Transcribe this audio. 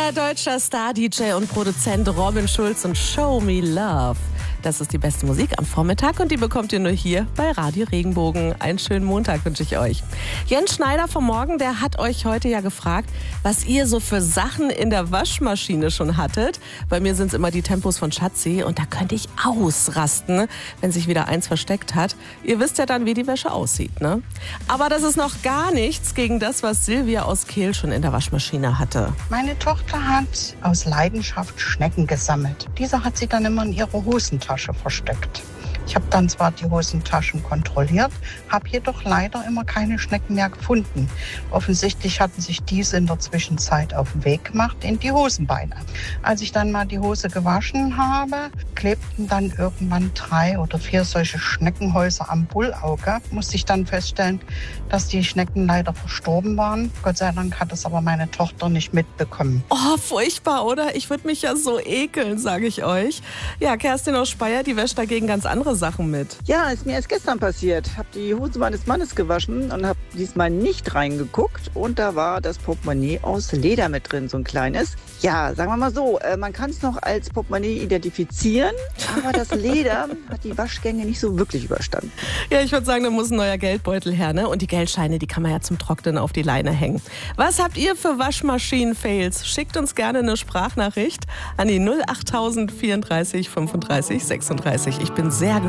Unser deutscher Star-DJ und Produzent Robin Schulz und Show Me Love. Das ist die beste Musik am Vormittag und die bekommt ihr nur hier bei Radio Regenbogen. Einen schönen Montag wünsche ich euch. Jens Schneider vom Morgen, der hat euch heute ja gefragt, was ihr so für Sachen in der Waschmaschine schon hattet. Bei mir sind es immer die Tempos von Schatzi und da könnte ich ausrasten, wenn sich wieder eins versteckt hat. Ihr wisst ja dann, wie die Wäsche aussieht, ne? Aber das ist noch gar nichts gegen das, was Silvia aus Kehl schon in der Waschmaschine hatte. Meine Tochter hat aus Leidenschaft Schnecken gesammelt. Diese hat sie dann immer in ihrer Hosentasche versteckt. Ich habe dann zwar die Hosentaschen kontrolliert, habe jedoch leider immer keine Schnecken mehr gefunden. Offensichtlich hatten sich diese in der Zwischenzeit auf den Weg gemacht in die Hosenbeine. Als ich dann mal die Hose gewaschen habe, klebten dann irgendwann 3 oder 4 solche Schneckenhäuser am Bullauge. Musste ich dann feststellen, dass die Schnecken leider verstorben waren. Gott sei Dank hat es aber meine Tochter nicht mitbekommen. Oh, furchtbar, oder? Ich würde mich ja so ekeln, sage ich euch. Ja, Kerstin aus Speyer, die wäscht dagegen ganz andere Sachen mit. Ja, ist mir erst gestern passiert. Habe die Hose meines Mannes gewaschen und habe diesmal nicht reingeguckt. Und da war das Portemonnaie aus Leder mit drin, so ein kleines. Ja, sagen wir mal so, man kann es noch als Portemonnaie identifizieren, aber das Leder hat die Waschgänge nicht so wirklich überstanden. Ja, ich würde sagen, da muss ein neuer Geldbeutel her, ne? Und die Geldscheine, die kann man ja zum Trocknen auf die Leine hängen. Was habt ihr für Waschmaschinen-Fails? Schickt uns gerne eine Sprachnachricht an die 08000 34 35 36. Ich bin sehr gespannt.